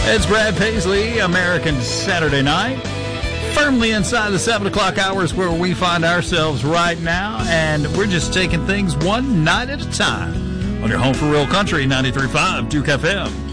It's Brad Paisley, American Saturday Night. Firmly inside the 7 o'clock hours where we find ourselves right now, and we're just taking things one night at a time on your home for real country, 93.5 Duke FM.